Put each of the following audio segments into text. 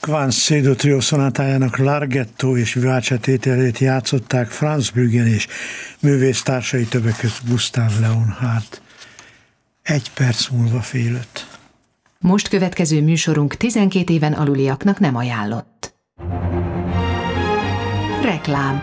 Quincedo Trio szonátájának Larghetto és Vivace tételét játszották Franz Brüggen és művésztársai, többek között Gustav Leonhardt. 1 perc múlva fél 5. Most következő műsorunk 12 éven aluliaknak nem ajánlott. Reklám.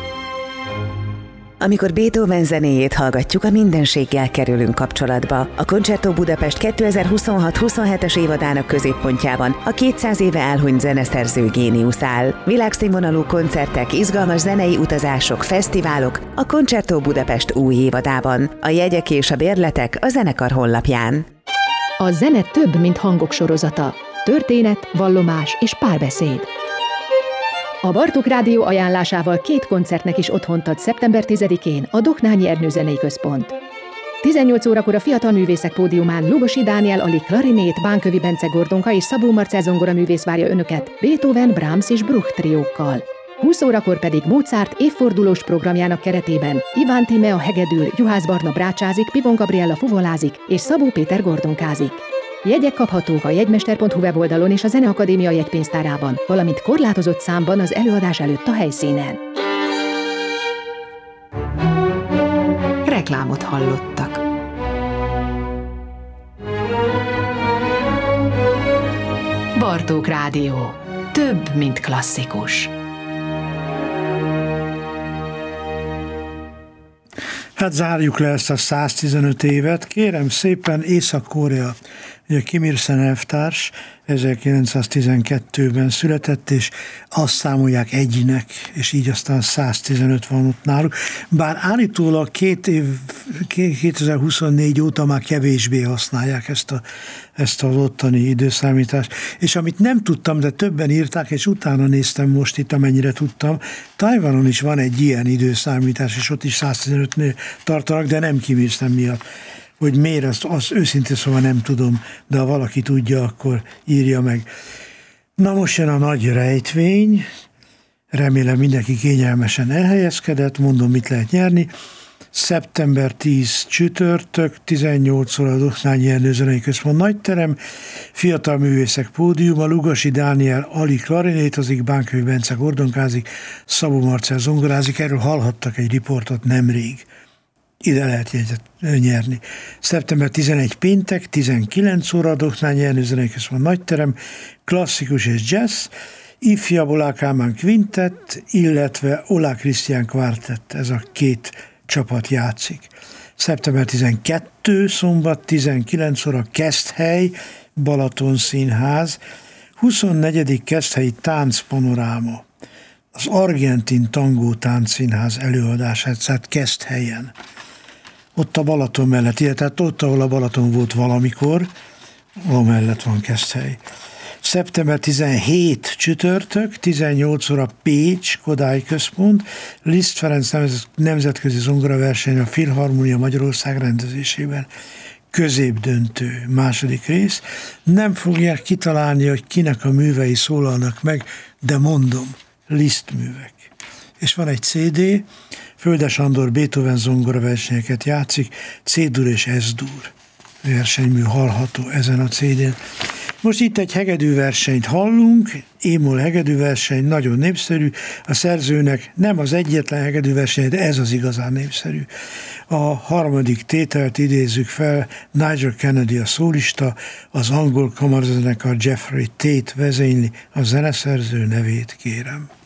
Amikor Beethoven zenéjét hallgatjuk, a mindenséggel kerülünk kapcsolatba. A Concerto Budapest 2026-27-es évadának középpontjában a 200 éve elhunyt zeneszerző géniusz áll. Világszínvonalú koncertek, izgalmas zenei utazások, fesztiválok a Concerto Budapest új évadában. A jegyek és a bérletek a zenekar honlapján. A zene több, mint hangok sorozata. Történet, vallomás és párbeszéd. A Bartók Rádió ajánlásával 2 koncertnek is otthont ad szeptember 10-én a Dohnányi Ernő Zenei Központ. 18 órakor a Fiatal Művészek Pódiumán Lugosi Dániel Ali klarinét, Bánkövi Bence Gordonka és Szabó Marcell zongoraművész várja önöket Beethoven, Brahms és Bruch triókkal. 20 órakor pedig Mozart évfordulós programjának keretében Iván Tímea hegedül, Juhász Barna brácsázik, Pivon Gabriella fuvolázik és Szabó Péter gordonkázik. Jegyek kaphatók a jegymester.hu weboldalon és a Zeneakadémia jegypénztárában, valamint korlátozott számban az előadás előtt a helyszínen. Reklámot hallottak. Bartók Rádió. Több, mint klasszikus. Hát zárjuk le ezt a 115 évet. Kérem szépen, Észak-Korea, ugye Kim Il-sen elvtárs 1912-ben született, és azt számolják egynek, és így aztán 115 van ott náluk. Bár állítólag 2024 óta már kevésbé használják ezt az ottani időszámítást. És amit nem tudtam, de többen írták, és utána néztem most itt, amennyire tudtam, Tajvanon is van egy ilyen időszámítás, és ott is 115-nél tartanak, de nem Kim Il-sen miatt. Hogy miért, azt őszintén szóval nem tudom, de ha valaki tudja, akkor írja meg. Na most jön a nagy rejtvény, remélem mindenki kényelmesen elhelyezkedett, mondom, mit lehet nyerni. Szeptember 10 csütörtök, 18 óra a Dohnányi Ernő Zenei Központ nagyterem, Fiatal Művészek Pódiuma, Lugosi Dániel Ali klarinétozik, Bánkövi Bence gordonkázik, Szabó Marcell zongorázik, erről hallhattak egy riportot nemrég. Ide lehet jegyet nyerni. Szeptember 11 péntek, 19 óra a Dohnányi Ernő Zenei Központ nagyterem, klasszikus és jazz, ifjabb Oláh Kálmán kvintett, illetve Oláh Krisztián kvártett, ez a 2 csapat játszik. Szeptember 12 szombat, 19 óra Keszthely, Balaton Színház, 24. Keszthelyi táncpanoráma, az Argentin Tangó Táncszínház előadását, tehát Keszthelyen. Ott a Balaton mellett, illetve ott, ahol a Balaton volt valamikor, amellett van Keszthely. Szeptember 17 csütörtök, 18 óra Pécs, Kodály Központ, Liszt Ferenc nemzetközi zongoraverseny a Filharmonia Magyarország rendezésében. Középdöntő, második rész. Nem fogják kitalálni, hogy kinek a művei szólalnak meg, de mondom, Liszt művek. És van egy CD, Földes Andor Beethoven zongoraversenyeket játszik, C-dur és S-dur versenymű hallható ezen a CD-n. Most itt egy hegedűversenyt hallunk, E-moll hegedűverseny, nagyon népszerű, a szerzőnek nem az egyetlen hegedűverseny, de ez az igazán népszerű. A harmadik tételt idézzük fel, Nigel Kennedy a szólista, az angol kamarazenekar Jeffrey Tate vezényli, a zeneszerző nevét kérem.